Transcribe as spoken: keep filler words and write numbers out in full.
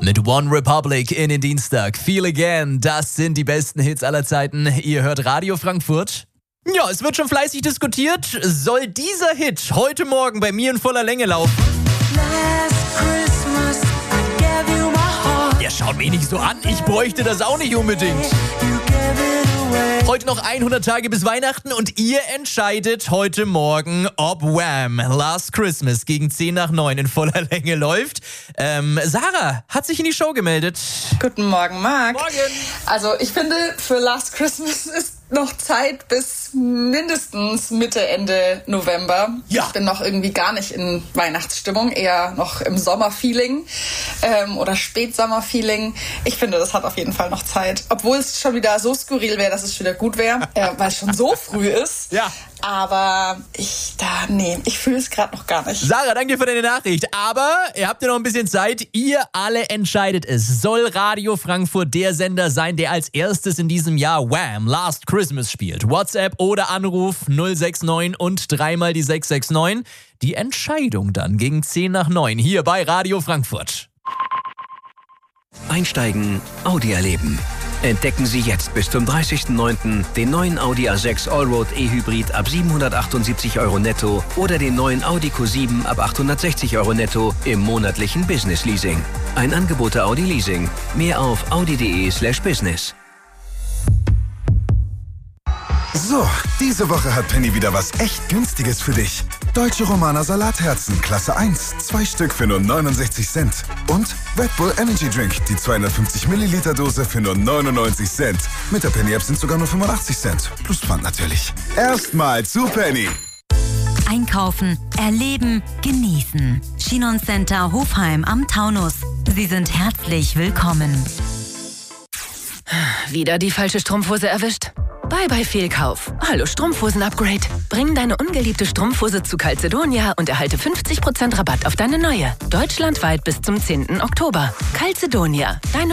Mit One Republic in den Dienstag. Feel Again, das sind die besten Hits aller Zeiten. Ihr hört Radio Frankfurt. Ja, es wird schon fleißig diskutiert. Soll dieser Hit heute Morgen bei mir in voller Länge laufen? Ja, schaut mich nicht so an. Ich bräuchte das auch nicht unbedingt. Heute noch hundert Tage bis Weihnachten und ihr entscheidet heute Morgen, ob Wham! Last Christmas gegen zehn nach neun in voller Länge läuft. Ähm, Sarah hat sich in die Show gemeldet. Guten Morgen, Marc. Morgen. Also ich finde, für Last Christmas ist noch Zeit bis mindestens Mitte, Ende November. Ja. Ich bin noch irgendwie gar nicht in Weihnachtsstimmung, eher noch im Sommerfeeling ähm, oder Spätsommerfeeling. Ich finde, das hat auf jeden Fall noch Zeit. Obwohl es schon wieder so skurril wäre, dass es wieder gut wäre, äh, weil es schon so früh ist. Ja. Aber ich, da, nee, ich fühle es gerade noch gar nicht. Sarah, danke dir für deine Nachricht. Aber ihr habt ja noch ein bisschen Zeit. Ihr alle entscheidet es. Soll Radio Frankfurt der Sender sein, der als erstes in diesem Jahr Wham! Last Christmas spielt? WhatsApp oder Anruf null sechs neun und dreimal die sechs sechs neun. Die Entscheidung dann gegen zehn nach neun hier bei Radio Frankfurt. Einsteigen, Audi erleben. Entdecken Sie jetzt bis zum dreißigsten neunten den neuen Audi A sechs Allroad E-Hybrid ab siebenhundertachtundsiebzig Euro netto oder den neuen Audi Q sieben ab achthundertsechzig Euro netto im monatlichen Business Leasing. Ein Angebot der Audi Leasing. Mehr auf audi.de slash business. So, diese Woche hat Penny wieder was echt Günstiges für dich. Deutsche Romaner Salatherzen, Klasse eins, zwei Stück für nur neunundsechzig Cent. Und Red Bull Energy Drink, die zweihundertfünfzig Milliliter Dose für nur neunundneunzig Cent. Mit der Penny App sind sogar nur fünfundachtzig Cent. Plus Pfand natürlich. Erstmal zu Penny. Einkaufen, erleben, genießen. Chinon Center Hofheim am Taunus. Sie sind herzlich willkommen. Wieder die falsche Strumpfhose erwischt? Bye bye Fehlkauf. Hallo Strumpfhosen-Upgrade. Bring deine ungeliebte Strumpfhose zu Calzedonia und erhalte fünfzig Prozent Rabatt auf deine neue. Deutschlandweit bis zum zehnten Oktober. Calzedonia, deine